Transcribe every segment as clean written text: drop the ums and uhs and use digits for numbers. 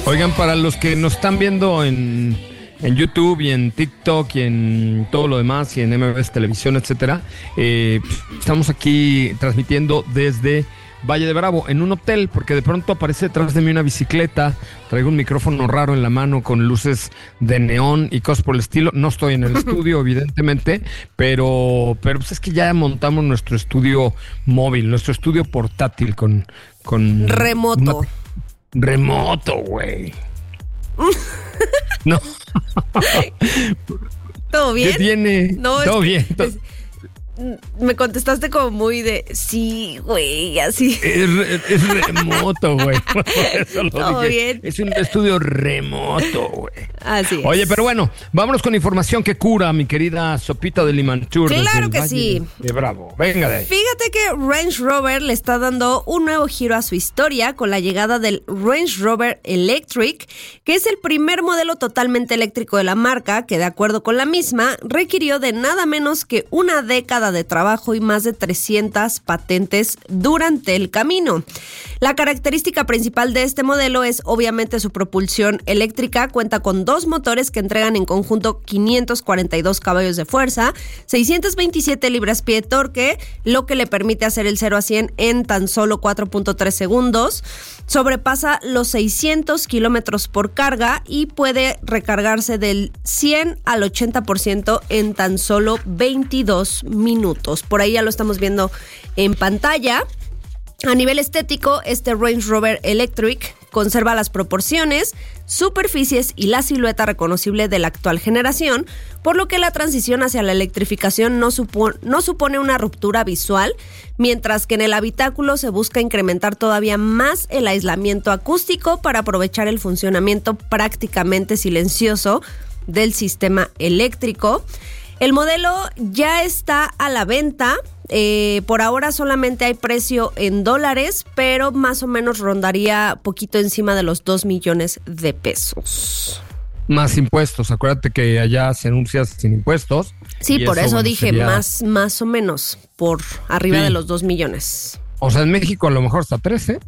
Oigan, para los que nos están viendo en YouTube y en TikTok y en todo lo demás y en MBS Televisión, etcétera, estamos aquí transmitiendo desde Valle de Bravo, en un hotel, porque de pronto aparece detrás de mí una bicicleta, traigo un micrófono raro en la mano con luces de neón y cosas por el estilo. No estoy en el estudio, evidentemente, pero pues es que ya montamos nuestro estudio móvil, nuestro estudio portátil con remoto. Remoto, güey. No. ¿Todo bien? ¿Qué tiene? No, todo bien. Me contestaste como muy de sí, güey, así. Es remoto, güey. Por eso lo Todo dije. bien. Es un estudio remoto, güey. Así es. Oye, pero bueno, vámonos con información que cura, mi querida Sopita de Limantur. Claro que sí. De Bravo. Venga de ahí. Fíjate que Range Rover le está dando un nuevo giro a su historia con la llegada del Range Rover Electric, que es el primer modelo totalmente eléctrico de la marca, que de acuerdo con la misma, requirió de nada menos que una década de trabajo y más de 300 patentes durante el camino. La característica principal de este modelo es obviamente su propulsión eléctrica. Cuenta con 2 motores que entregan en conjunto 542 caballos de fuerza, 627 libras-pie de torque, lo que le permite hacer el 0 a 100 en tan solo 4.3 segundos. Sobrepasa los 600 kilómetros por carga y puede recargarse del 100 al 80% en tan solo 22 minutos. Por ahí ya lo estamos viendo en pantalla. A nivel estético, este Range Rover Electric conserva las proporciones, superficies y la silueta reconocible de la actual generación, por lo que la transición hacia la electrificación no supone una ruptura visual, mientras que en el habitáculo se busca incrementar todavía más el aislamiento acústico para aprovechar el funcionamiento prácticamente silencioso del sistema eléctrico. El modelo ya está a la venta. Por ahora solamente hay precio en dólares, pero más o menos rondaría poquito encima de los 2 millones de pesos. Más impuestos. Acuérdate que allá se anuncia sin impuestos. Sí, por eso bueno, dije sería... más o menos por arriba Sí. de los 2 millones. O sea, en México a lo mejor hasta 13.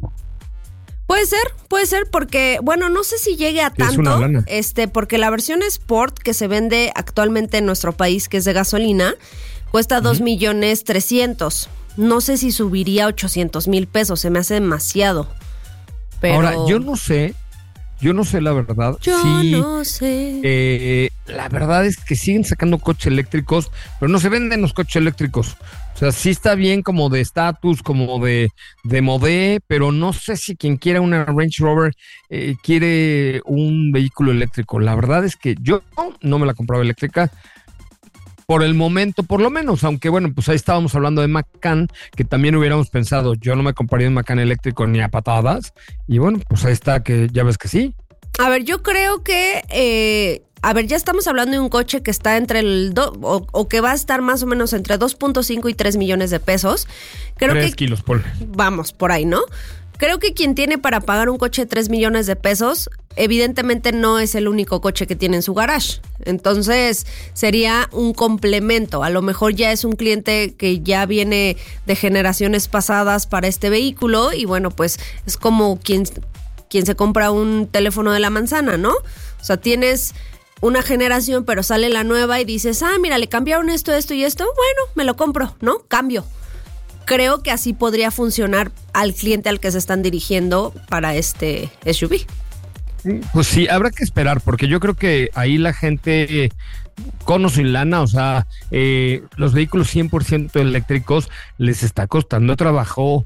Puede ser porque, bueno, no sé si llegue a Es tanto, una lana. porque la versión Sport que se vende actualmente en nuestro país, que es de gasolina, cuesta 2.300.000. No sé si subiría a 800,000 pesos, se me hace demasiado. Pero Ahora, yo no sé la verdad. no sé. La verdad es que siguen sacando coches eléctricos, pero no se venden los coches eléctricos. O sea, sí está bien como de estatus, como de modé, pero no sé si quien quiera una Range Rover quiere un vehículo eléctrico. La verdad es que yo no me la compraba eléctrica por el momento, por lo menos, aunque bueno, pues ahí estábamos hablando de Macan, que también hubiéramos pensado, yo no me compraría un Macan eléctrico ni a patadas, y bueno, pues ahí está, que ya ves que sí. A ver, yo creo que... ya estamos hablando de un coche que está entre o que va a estar más o menos entre 2.5 y 3 millones de pesos. Creo 3 que kilos, por... vamos, por ahí, ¿no? Creo que quien tiene para pagar un coche de 3 millones de pesos, evidentemente no es el único coche que tiene en su garage. Entonces, sería un complemento. A lo mejor ya es un cliente que ya viene de generaciones pasadas para este vehículo y bueno, pues es como quien se compra un teléfono de la manzana, ¿no? O sea, tienes una generación, pero sale la nueva y dices, mira, le cambiaron esto y esto, bueno, me lo compro, ¿no? Cambio. Creo que así podría funcionar al cliente al que se están dirigiendo para este SUV. Pues sí, habrá que esperar, porque yo creo que ahí la gente, con o sin lana, o sea, los vehículos 100% eléctricos les está costando trabajo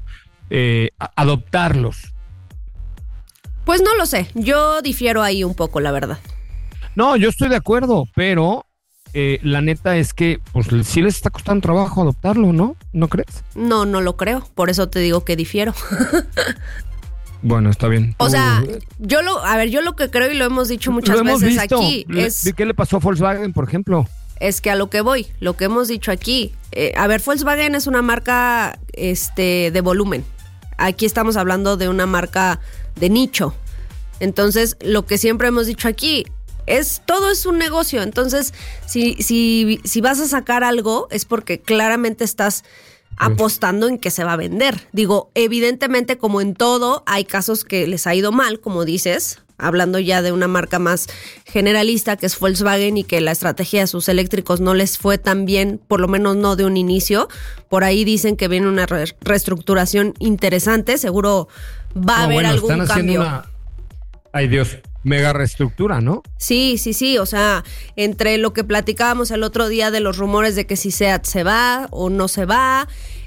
adoptarlos. Pues no lo sé, yo difiero ahí un poco, la verdad. No, yo estoy de acuerdo, pero la neta es que pues sí les está costando trabajo adoptarlo, ¿no? ¿No crees? No lo creo, por eso te digo que difiero. Bueno, está bien. O sea, yo lo que creo y lo hemos dicho muchas veces aquí es... ¿Qué le pasó a Volkswagen, por ejemplo? Es que a lo que voy, lo que hemos dicho aquí, Volkswagen es una marca de volumen. Aquí estamos hablando de una marca de nicho. Entonces, lo que siempre hemos dicho aquí, todo es un negocio. Entonces, si vas a sacar algo, es porque claramente estás apostando en que se va a vender. Digo, evidentemente, como en todo, hay casos que les ha ido mal, como dices, hablando ya de una marca más generalista que es Volkswagen y que la estrategia de sus eléctricos no les fue tan bien, por lo menos no de un inicio. Por ahí dicen que viene una reestructuración interesante, seguro va a haber algún cambio. Ay Dios, mega reestructura, ¿no? Sí, o sea, entre lo que platicábamos el otro día de los rumores de que si SEAT se va o no se va,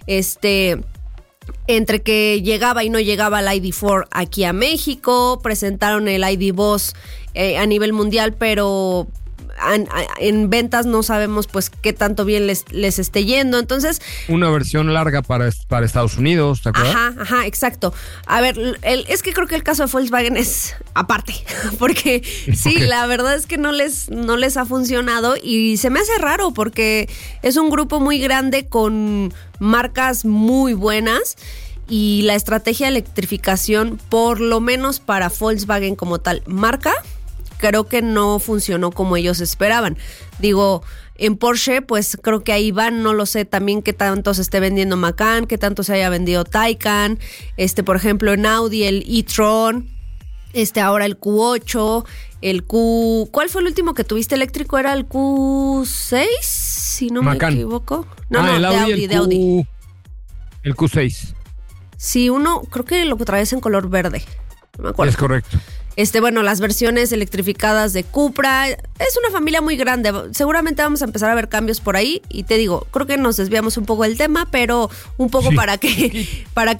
entre que llegaba y no llegaba el ID4 aquí a México, presentaron el ID Boss a nivel mundial, pero en ventas no sabemos pues qué tanto bien les esté yendo, entonces... Una versión larga para Estados Unidos, ¿te acuerdas? Ajá, exacto. A ver, es que creo que el caso de Volkswagen es aparte, porque sí, la verdad es que no les ha funcionado y se me hace raro porque es un grupo muy grande con marcas muy buenas y la estrategia de electrificación, por lo menos para Volkswagen como tal marca, creo que no funcionó como ellos esperaban. Digo, en Porsche, pues creo que ahí van, no lo sé también qué tanto se esté vendiendo Macan, qué tanto se haya vendido Taycan, por ejemplo en Audi el e-tron, ahora el Q8, ¿cuál fue el último que tuviste eléctrico? ¿Era el Q6? Si no Macan. Me equivoco. No, el de Audi. El Q6. Sí, uno, creo que lo traes en color verde. No me acuerdo. Es correcto. Bueno, las versiones electrificadas de Cupra, es una familia muy grande, seguramente vamos a empezar a ver cambios por ahí y te digo, creo que nos desviamos un poco del tema, pero un poco sí. para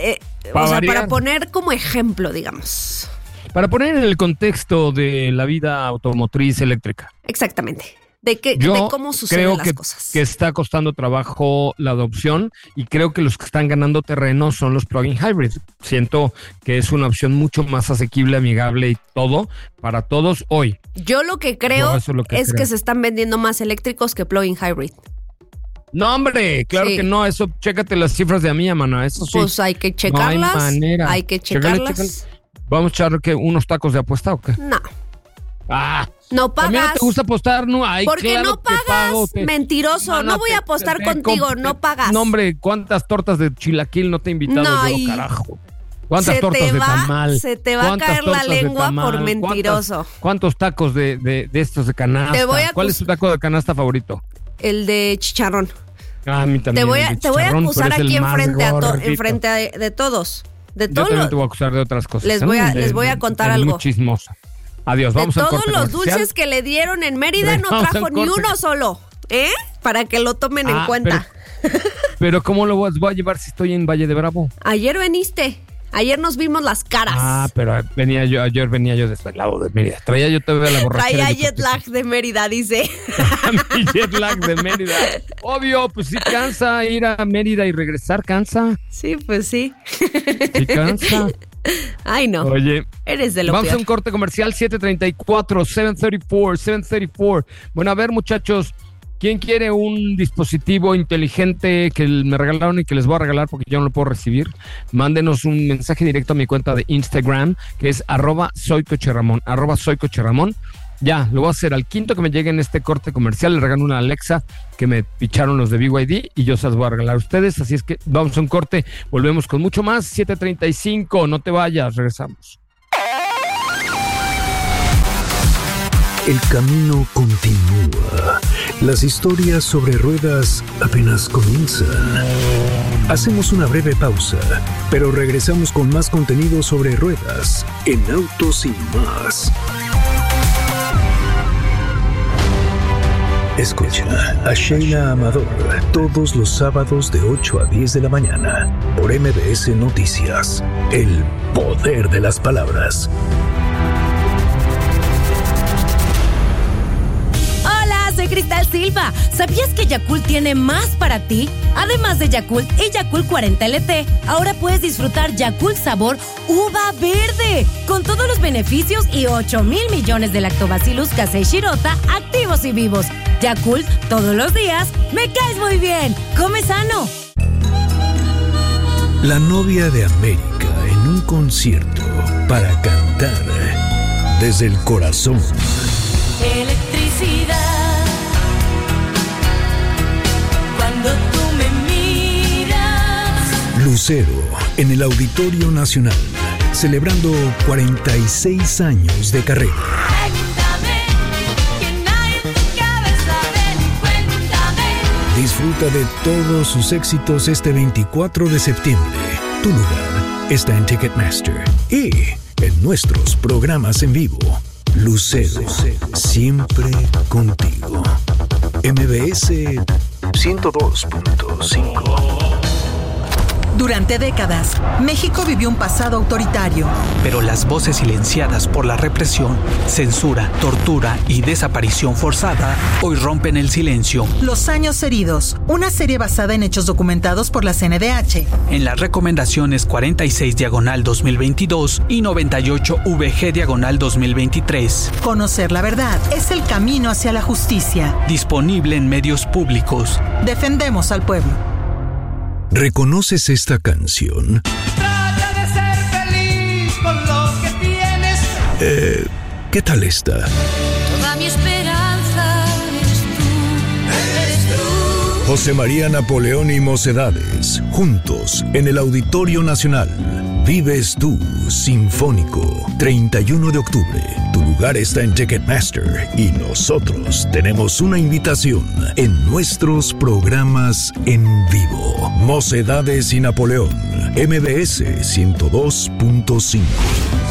poner como ejemplo, digamos. Para poner en el contexto de la vida automotriz eléctrica. Exactamente. De cómo suceden las cosas. Que está costando trabajo la adopción y creo que los que están ganando terreno son los plug-in hybrids. Siento que es una opción mucho más asequible, amigable y todo para todos hoy. Yo lo que creo es que se están vendiendo más eléctricos que plug-in hybrid. No, hombre, claro que no. Eso, chécate las cifras de Amiya, mana. Eso sí. Pues hay que checarlas. No hay manera. Hay que checarlas. Chécale. ¿Vamos a echar unos tacos de apuesta o qué? No. No pagas. ¿A mí no te gusta apostar? No, porque claro no pagas, pago, mentiroso. No voy a apostar contigo, no pagas. No, hombre, ¿cuántas tortas de chilaquil no te he invitado yo, carajo? ¿Cuántas tortas de tamal? Se te va a caer la lengua por mentiroso. ¿Cuántos tacos de estos de canasta? ¿Cuál es tu taco de canasta favorito? El de chicharrón. A mí también. Te voy a acusar aquí enfrente de todos. Yo también te voy a acusar de otras cosas. Les voy a contar algo. Muy chismosa. Adiós, vamos al corte comercial. Todos los dulces que le dieron en Mérida no trajo ni uno solo, para que lo tomen en cuenta. Pero ¿cómo lo voy a llevar si estoy en Valle de Bravo? Ayer veniste. Ayer nos vimos las caras. Pero ayer venía yo desvelado de Mérida. Traía yo todavía la borrachera. Traía jet lag de Mérida, dice. Mi jet lag de Mérida. Obvio, pues sí cansa ir a Mérida y regresar, cansa. Sí, pues sí. Sí cansa. Ay, no. Oye, eres de lo vamos peor. A un corte comercial 734. Bueno, a ver, muchachos, ¿quién quiere un dispositivo inteligente que me regalaron y que les voy a regalar porque yo no lo puedo recibir? Mándenos un mensaje directo a mi cuenta de Instagram, que es @soycocherramon. Ya, lo voy a hacer al quinto que me llegue en este corte comercial. Le regalo una Alexa que me picharon los de BYD y yo se las voy a regalar a ustedes. Así es que vamos a un corte, volvemos con mucho más. 7:35, no te vayas, regresamos. El camino continúa. Las historias sobre ruedas apenas comienzan. Hacemos una breve pausa, pero regresamos con más contenido sobre ruedas en Autos y Más. Escucha a Sheila Amador todos los sábados de 8 a 10 de la mañana por MBS Noticias. El poder de las palabras. Soy Cristal Silva. ¿Sabías que Yakult tiene más para ti? Además de Yakult y Yakult 40 LT, ahora puedes disfrutar Yakult sabor uva verde, con todos los beneficios y 8,000 millones de lactobacillus casei shirota activos y vivos. Yakult, todos los días, me caes muy bien. Come sano. La novia de América en un concierto para cantar desde el corazón. Electricidad. Tú me miras. Lucero en el Auditorio Nacional, celebrando 46 años de carrera. Disfruta de todos sus éxitos este 24 de septiembre. Tu lugar está en Ticketmaster y en nuestros programas en vivo. Lucero, siempre contigo. MBS 102.5. Durante décadas, México vivió un pasado autoritario. Pero las voces silenciadas por la represión, censura, tortura y desaparición forzada hoy rompen el silencio. Los años heridos, una serie basada en hechos documentados por la CNDH. En las recomendaciones 46/2022 y 98VG/2023. Conocer la verdad es el camino hacia la justicia. Disponible en medios públicos. Defendemos al pueblo. ¿Reconoces esta canción? Trata de ser feliz con lo que tienes. ¿Qué tal esta? Toda mi esperanza eres tú. José María Napoleón y Mocedades, juntos en el Auditorio Nacional. Vives tú, Sinfónico, 31 de octubre. Tu lugar está en Ticketmaster y nosotros tenemos una invitación en nuestros programas en vivo. Mocedades y Napoleón, MBS 102.5.